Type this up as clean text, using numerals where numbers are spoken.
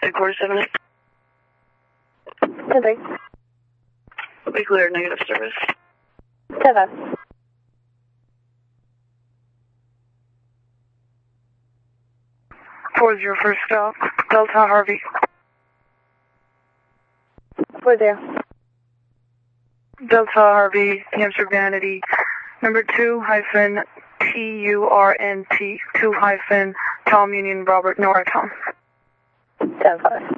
Quarter 7. 10-3. We clear negative service. 10-5. Towards your first stop, Delta Harvey. 40. Delta Harvey, Hampshire Vanity, number 2-TURNT, 2-Tom Union Robert Nora Tom. 10-5.